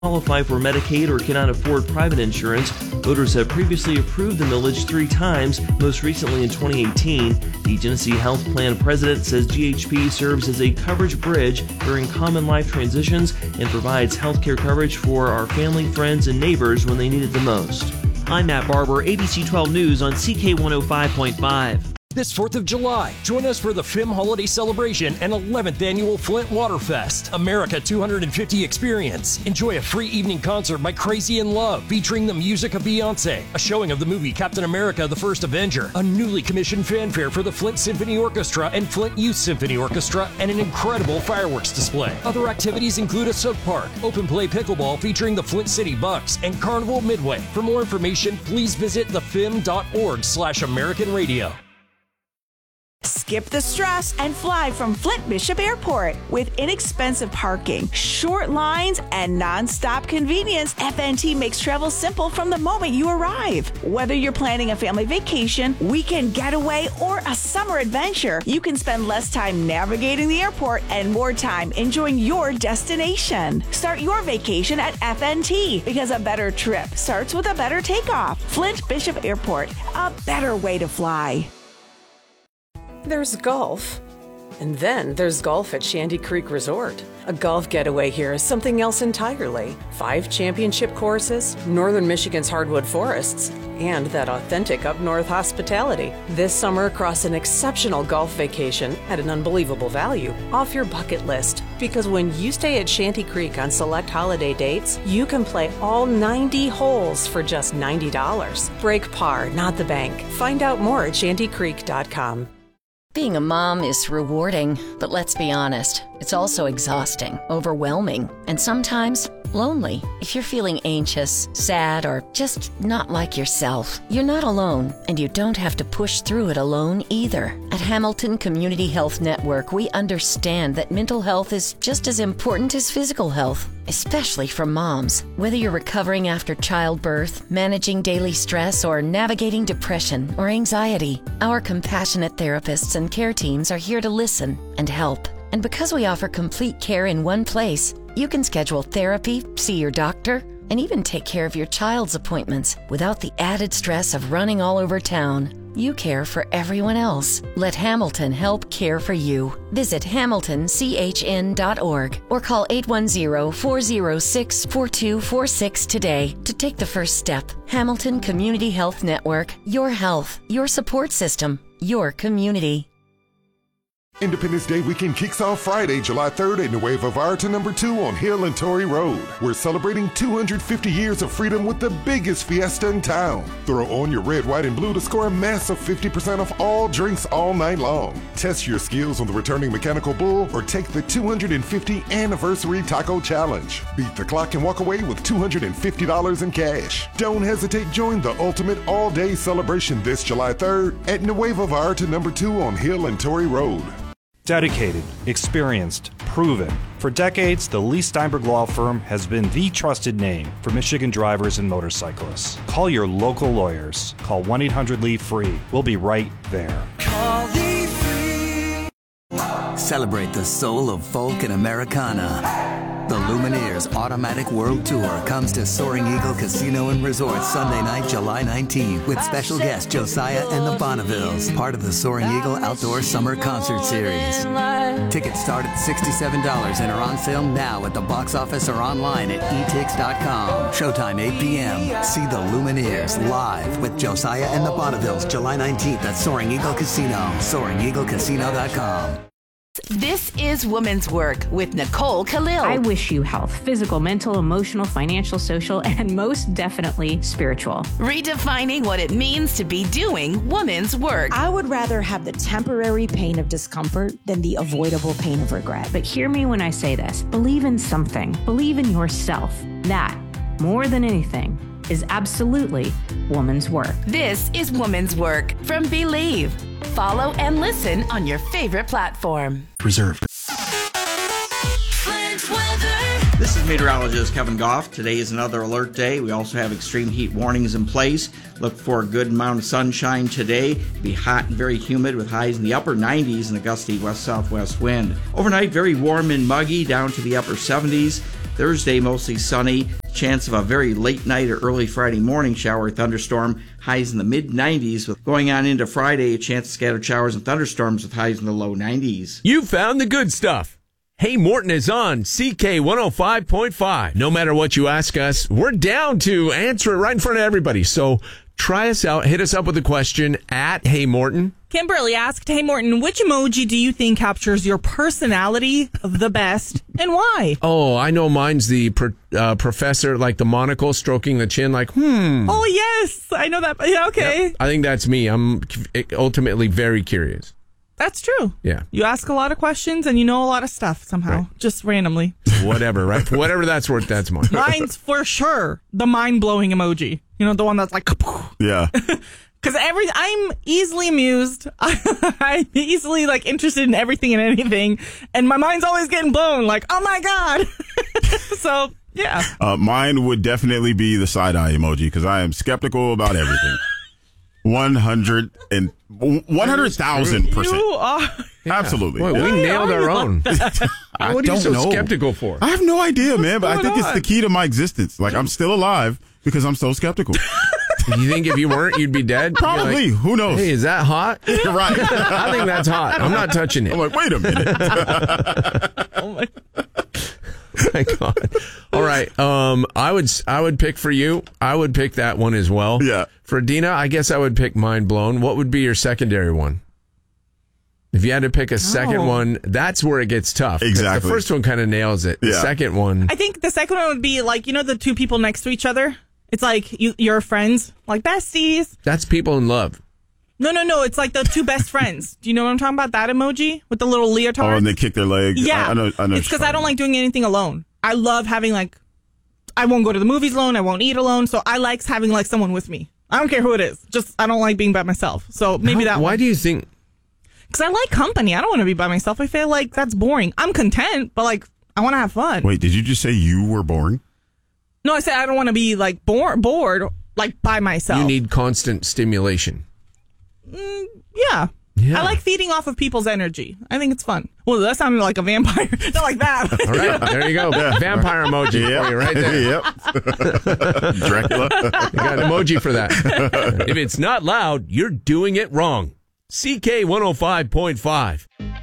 qualify for Medicaid or cannot afford private insurance. Voters have previously approved the millage 3 times, most recently in 2018. The Genesee Health Plan president says GHP serves as a coverage bridge during common life transitions and provides health care coverage for our family, friends, and neighbors when they need it the most. I'm Matt Barber, ABC 12 News on CK 105.5. This 4th of July, join us for the FIM Holiday Celebration and 11th Annual Flint Waterfest, America 250 Experience. Enjoy a free evening concert by Crazy in Love, featuring the music of Beyonce, a showing of the movie Captain America the First Avenger, a newly commissioned fanfare for the Flint Symphony Orchestra and Flint Youth Symphony Orchestra, and an incredible fireworks display. Other activities include a soap park, open play pickleball featuring the Flint City Bucks, and Carnival Midway. For more information, please visit thefim.org/American Radio. Skip the stress and fly from Flint Bishop Airport. With inexpensive parking, short lines, and non-stop convenience, FNT makes travel simple from the moment you arrive. Whether you're planning a family vacation, weekend getaway, or a summer adventure, you can spend less time navigating the airport and more time enjoying your destination. Start your vacation at FNT, because a better trip starts with a better takeoff. Flint Bishop Airport, a better way to fly. There's golf, and then there's golf at Shanty Creek Resort. A golf getaway here is something else entirely. 5 championship courses, northern Michigan's hardwood forests, and that authentic up-north hospitality. This summer, across an exceptional golf vacation at an unbelievable value, off your bucket list. Because when you stay at Shanty Creek on select holiday dates, you can play all 90 holes for just $90. Break par, not the bank. Find out more at shantycreek.com. Being a mom is rewarding, but let's be honest, it's also exhausting, overwhelming, and sometimes lonely. If you're feeling anxious, sad, or just not like yourself, you're not alone, and you don't have to push through it alone either. At Hamilton Community Health Network, we understand that mental health is just as important as physical health, especially for moms. Whether you're recovering after childbirth, managing daily stress, or navigating depression or anxiety, our compassionate therapists and care teams are here to listen and help. And because we offer complete care in one place, you can schedule therapy, see your doctor, and even take care of your child's appointments without the added stress of running all over town. You care for everyone else. Let Hamilton help care for you. Visit hamiltonchn.org or call 810-406-4246 today to take the first step. Hamilton Community Health Network. Your health, your support system, your community. Independence Day weekend kicks off Friday, July 3rd at Nueva Varta number 2 on Hill and Torrey Road. We're celebrating 250 years of freedom with the biggest fiesta in town. Throw on your red, white, and blue to score a massive 50% off all drinks all night long. Test your skills on the returning mechanical bull or take the 250 anniversary taco challenge. Beat the clock and walk away with $250 in cash. Don't hesitate, join the ultimate all-day celebration this July 3rd at Nueva Varta number 2 on Hill and Torrey Road. Dedicated, experienced, proven. For decades, the Lee Steinberg Law Firm has been the trusted name for Michigan drivers and motorcyclists. Call your local lawyers. Call 1-800-LEE-FREE. We'll be right there. Call Lee Free. Celebrate the soul of folk and Americana. The Lumineers Automatic World Tour comes to Soaring Eagle Casino and Resort Sunday night, July 19th, with special guest Josiah and the Bonnevilles, part of the Soaring Eagle Outdoor Summer Concert Series. Tickets start at $67 and are on sale now at the box office or online at etix.com. Showtime 8 p.m. See the Lumineers live with Josiah and the Bonnevilles, July 19th at Soaring Eagle Casino. SoaringEagleCasino.com. This is Woman's Work with Nicole Khalil. I wish you health, physical, mental, emotional, financial, social, and most definitely spiritual. Redefining what it means to be doing woman's work. I would rather have the temporary pain of discomfort than the avoidable pain of regret. But hear me when I say this. Believe in something. Believe in yourself. That, more than anything, is absolutely woman's work. This is Woman's Work from Believe. Follow and listen on your favorite platform. Reserved. This is meteorologist Kevin Goff. Today is another alert day. We also have extreme heat warnings in place. Look for a good amount of sunshine today. It'll be hot and very humid with highs in the upper 90s and a gusty west-southwest wind. Overnight, very warm and muggy down to the upper 70s. Thursday, mostly sunny. Chance of a very late night or early Friday morning shower or thunderstorm. Highs in the mid-90s. With going on into Friday, a chance of scattered showers and thunderstorms with highs in the low 90s. You found the good stuff. Hey Morton is on CK 105.5. No matter what you ask us, we're down to answer it right in front of everybody. So try us out. Hit us up with a question at Hey Morton. Kimberly asked, Hey Morton, which emoji do you think captures your personality the best and why? Oh, I know mine's the professor, like the monocle stroking the chin, like, Oh, yes. I know that. Yeah, okay. Yep. I think that's me. I'm ultimately very curious. That's true. Yeah. You ask a lot of questions and you know a lot of stuff somehow, right. Just randomly. Whatever, right? Whatever that's worth, that's mine. Mine's for sure the mind-blowing emoji. You know, the one that's like... Yeah. Because I'm easily amused. I'm easily, like, interested in everything and anything. And my mind's always getting blown. Like, oh, my God. So, yeah. Mine would definitely be the side-eye emoji because I am skeptical about everything. 100,000%. You are. Yeah. Absolutely. Boy, we nailed our own. What are you so skeptical for? I have no idea, man, but I think it's the key to my existence. Like, I'm still alive because I'm so skeptical. You think if you weren't, you'd be dead? Probably. Like, who knows? Hey, is that hot? You're right. I think that's hot. I'm not touching it. I'm like, wait a minute. Oh, my my God. All right. I would pick for you. I would pick that one as well. Yeah. For Dina, I guess I would pick Mind Blown. What would be your secondary one? If you had to pick a second one, that's where it gets tough. Exactly. The first one kind of nails it. The second one. I think the second one would be like, you know, the two people next to each other? It's like you're friends, like besties. That's people in love. No. It's like the two best friends. Do you know what I'm talking about? That emoji with the little leotard? Oh, and they kick their legs. Yeah. I know. It's because I don't like doing anything alone. I love having, like, I won't go to the movies alone. I won't eat alone. So I like having, like, someone with me. I don't care who it is. Just, I don't like being by myself. So maybe that one. Why do you think? Because I like company. I don't want to be by myself. I feel like that's boring. I'm content, but, like, I want to have fun. Wait, did you just say you were boring? No, I said I don't want to be, like, bored, like, by myself. You need constant stimulation. Yeah. I like feeding off of people's energy. I think it's fun. Well, that sounded like a vampire. Not like that. All right, there you go. Vampire emoji for you right there. Yep. Dracula. You got an emoji for that. If it's not loud, you're doing it wrong. CK 105.5.